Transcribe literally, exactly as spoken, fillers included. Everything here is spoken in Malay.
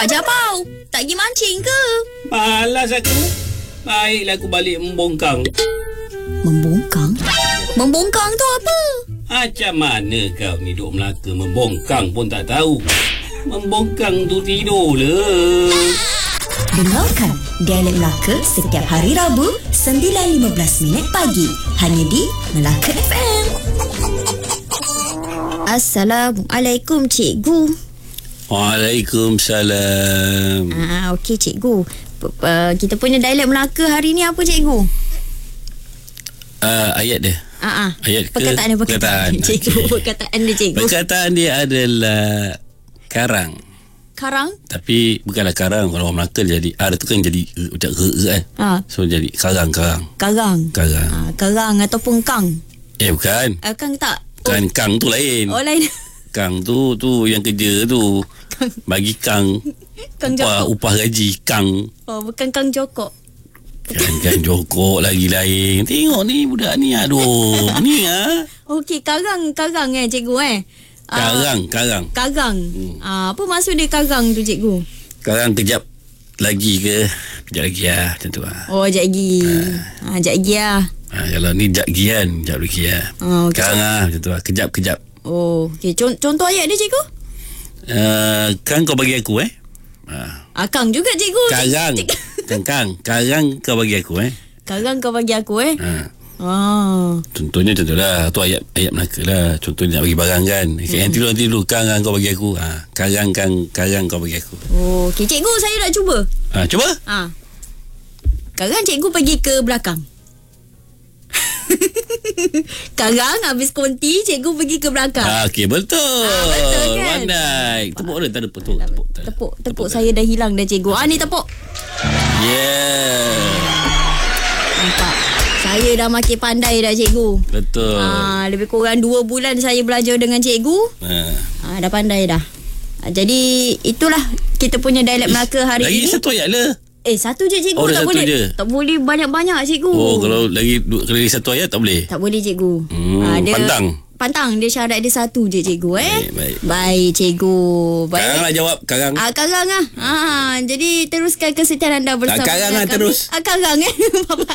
Japau, tak pergi mancing ke? Malas aku. Baiklah aku balik membongkang. Membongkang? Membongkang tu apa? Macam mana kau ni duk Melaka, membongkang pun tak tahu. Membongkang tu tidur lah. Dengarkan Dialek Melaka setiap hari Rabu sembilan lima belas minit pagi hanya di Melaka F M. Assalamualaikum cikgu. Waalaikumsalam. Ah, okey cikgu. P- uh, kita punya Dialek Melaka hari ni apa cikgu? Uh, ayat dia. Ah, ah. Ayat ke perkataan dia perkataan. perkataan? Cikgu, Okay. perkataan dia cikgu. Perkataan dia adalah karang. Karang? Tapi bukanlah karang. Kalau orang Melaka jadi R tu kan jadi macam R kan. Ha. So jadi karang-karang. Karang. Karang. Ah, karang ataupun kang. Eh bukan. Uh, kang tak? Kan kang tu lain. Oh lain. Kang tu tu yang kerja tu. Kang. Bagi kang. Kang upah, Jokok. upah gaji kang. Oh, bukan Kang Jokok. Kan kan Jokok lagi lain. Tengok ni budak ni aduh. Ni ah. Okey, karang, karang eh cikgu eh. Ah, Karang, karang. Karang. Hmm. Ah, apa maksud dia karang tu cikgu? Karang kejap lagi ke? Kejap lagi lah macam tu ah. Oh, jap lagi. Ah, jap lagi lah. Ha, kalau ni jap lagi kan, jap lagi lah. Oh, okay. Karang lah macam tu lah. Kejap, kejap. Oh, okey. Con- contoh ayat dia cikgu? Uh, kang kau bagi aku eh. Ha. Ah, Kang juga cikgu. Karang. Cik- Kang, kang. Karang kau bagi aku eh. Karang kau bagi aku eh. Ha. Ah. Contohnya contoh lah. Tu ayat ayat Melaka lah. Contohnya nak bagi barang kan. Hmm. Nanti dulu, nanti dulu. Karang kau bagi aku. Ha. Karang, kang, karang kau bagi aku. Oh, okey. Cikgu, saya nak cuba. Ha, cuba. Ah. Karang cikgu pergi ke belakang. Karang habis konti, cikgu pergi ke belakang. Ha, okey, betul. Ah, betul kan? Pandai. Tepuk dia. Tak ada tepuk. Tepuk, tak ada. Tepuk, tepuk saya dah hilang dah cikgu. Ah, ni tepuk. Yeah. Nampak. Saya dah makin pandai dah cikgu. Betul. Ah, lebih kurang dua bulan saya belajar dengan cikgu. Ha. Ah, dah pandai dah. Ah, jadi itulah kita punya Dialek Melaka hari Lagi ini. satu ayat lah. Eh, satu je cikgu. Oh, tak satu boleh. je. Tak boleh banyak-banyak cikgu. Oh, kalau lagi dua, kalau lagi satu ayat tak boleh. Tak boleh cikgu. Hmm, Ah, dia, pantang. Pantang. Dia syarat dia satu je cikgu eh. Baik, baik. Baik cikgu. Baik. Karang lah jawab. Karang. Ah, karang ah. Ah, jadi teruskan kesetiaan anda bersama Ah, karang dengan lah kami. terus. Ah, karang eh. Bye-bye.